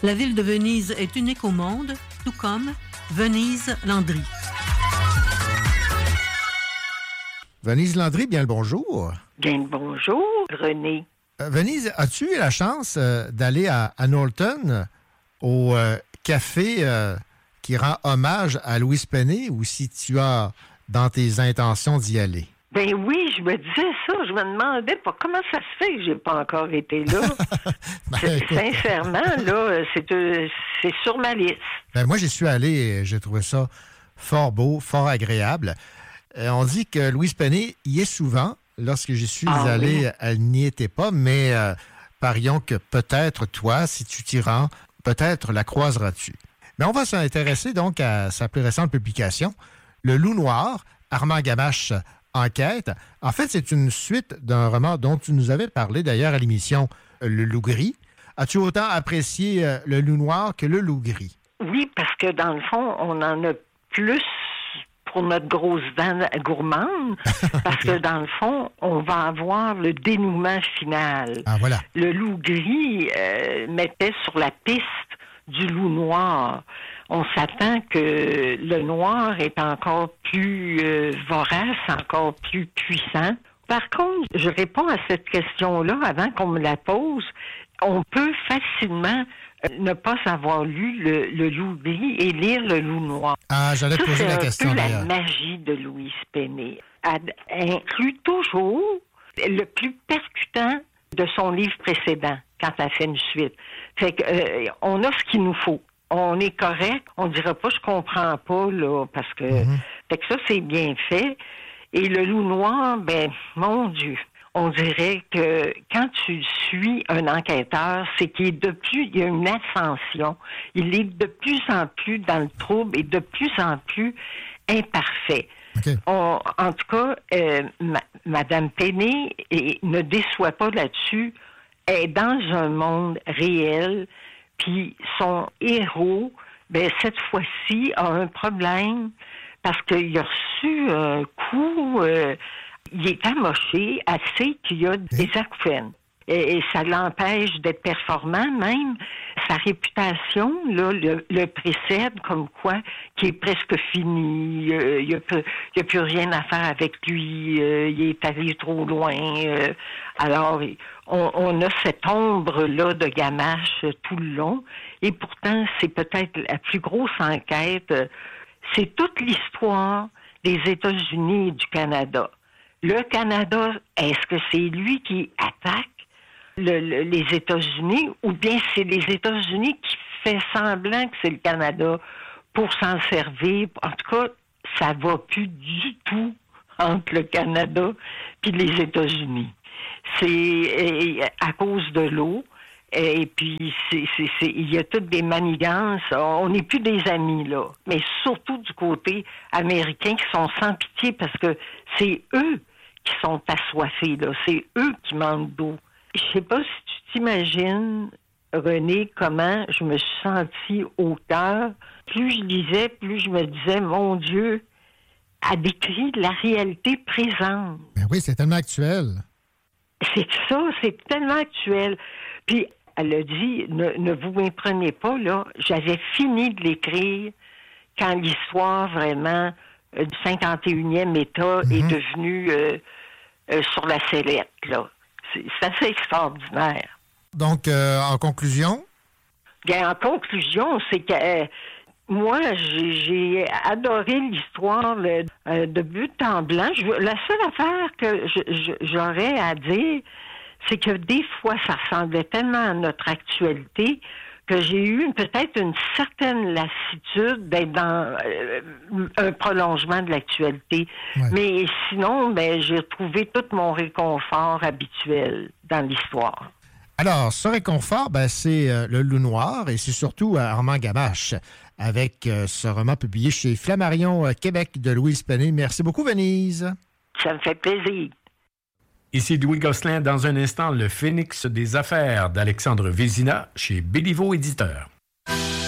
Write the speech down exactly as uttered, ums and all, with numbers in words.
La ville de Venise est unique au monde, tout comme Venise Landry. Venise Landry, bien le bonjour. Bien le bonjour, René. Euh, Venise, as-tu eu la chance euh, d'aller à, à Knowlton, au euh, café euh, qui rend hommage à Louise Penny, ou si tu as dans tes intentions d'y aller? Ben oui, je me disais ça. Je me demandais pas comment ça se fait que j'ai pas encore été là. ben, c'est, écoute, sincèrement, là, c'est, euh, c'est sur ma liste. Ben, moi, j'y suis allé et j'ai trouvé ça fort beau, fort agréable. Euh, on dit que Louise Penny y est souvent. Lorsque j'y suis Ah, allé, oui. elle n'y était pas, mais euh, parions que peut-être toi, si tu t'y rends, peut-être la croiseras-tu. Mais on va s'intéresser donc à sa plus récente publication, Le Loup Noir, Armand Gamache enquête. En fait, c'est une suite d'un roman dont tu nous avais parlé d'ailleurs à l'émission Le Loup Gris. As-tu autant apprécié euh, Le Loup Noir que Le Loup Gris? Oui, parce que dans le fond, on en a plus pour notre grosse dent gourmande, parce Okay. que dans le fond, on va avoir le dénouement final. Ah, voilà. Le loup gris euh, mettait sur la piste du loup noir. On s'attend que le noir est encore plus euh, vorace, encore plus puissant. Par contre, je réponds à cette question-là avant qu'on me la pose. On peut facilement euh, ne pas avoir lu le, le loup gris et lire le loup noir. Ah, j'allais te Ça, poser c'est la un question peu d'ailleurs. la magie de Louise Penny. Elle inclut toujours le plus percutant de son livre précédent quand elle fait une suite. Fait que euh, on a ce qu'il nous faut. On est correct. On dira pas je comprends pas là parce que Mhm. fait que ça c'est bien fait. Et le loup noir, ben mon Dieu. On dirait que quand tu suis un enquêteur, c'est qu'il est de plus, il y a une ascension. Il est de plus en plus dans le trouble et de plus en plus imparfait. OK. On, en tout cas, euh, ma, Madame Penny et, ne déçoit pas là-dessus. Elle est dans un monde réel, puis son héros, ben cette fois-ci, a un problème parce qu'il a reçu un coup. Euh, il est amoché, elle sait qu'il y a des acouphènes. Et, et ça l'empêche d'être performant, même. Sa réputation, là, le, le précède comme quoi qui est presque fini. Euh, il n'y a, plus- il y a plus rien à faire avec lui. Euh, il est allé trop loin. Euh, alors, on, on a cette ombre-là de Gamache euh, tout le long. Et pourtant, c'est peut-être la plus grosse enquête. Euh, C'est toute l'histoire des États-Unis et du Canada. Le Canada, est-ce que c'est lui qui attaque le- le- les États-Unis ou bien c'est les États-Unis qui fait semblant que c'est le Canada pour s'en servir? En tout cas, ça va plus du tout entre le Canada puis les États-Unis. C'est euh, à cause de l'eau. Et puis, c'est, c'est, c'est, il y a toutes des manigances. On n'est plus des amis, là. Mais surtout du côté américain qui sont sans pitié parce que c'est eux qui sont assoiffés, là. C'est eux qui manquent d'eau. Je sais pas si tu t'imagines, René, comment je me suis sentie au cœur. Plus je lisais, plus je me disais, mon Dieu, elle décrit la réalité présente. Ben oui, c'est tellement actuel. C'est ça, c'est tellement actuel. Puis, elle a dit, ne, ne vous méprenez pas, là, j'avais fini de l'écrire quand l'histoire vraiment euh, du cinquante et unième État Mhm. est devenue euh, euh, sur la sellette, là. C'est, c'est assez extraordinaire. Donc, euh, en conclusion, Bien, en conclusion, c'est que euh, moi, j'ai, j'ai adoré l'histoire là, euh, de but en blanc. Je, la seule affaire que je, je- j'aurais à dire, c'est que des fois, ça ressemblait tellement à notre actualité que j'ai eu peut-être une certaine lassitude d'être dans euh, un prolongement de l'actualité. Ouais. Mais sinon, ben, j'ai retrouvé tout mon réconfort habituel dans l'histoire. alors, ce réconfort, ben, c'est euh, Le Loup Noir et c'est surtout euh, Armand Gamache avec euh, ce roman publié chez Flammarion euh, Québec de Louise Penny. Merci beaucoup, Venise. Ça me fait plaisir. Ici Louis Gosselin, dans un instant, le Phénix des affaires d'Alexandre Vézina chez Béliveau Éditeur.